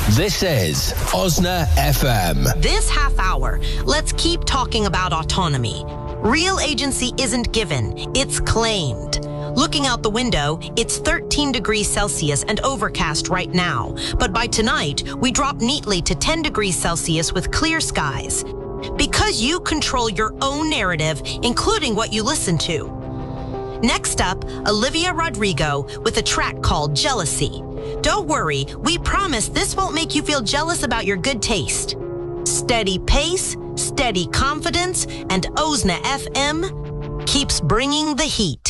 This is Osna FM. This half hour, let's keep talking about autonomy. Real agency isn't given, it's claimed. Looking out the window, it's 13 degrees Celsius and overcast right now. But by tonight, we drop neatly to 10 degrees Celsius with clear skies. Because you control your own narrative, including what you listen to. Next up, Olivia Rodrigo with a track called Jealousy. Don't worry, we promise this won't make you feel jealous about your good taste. Steady pace, steady confidence, and Osna FM keeps bringing the heat.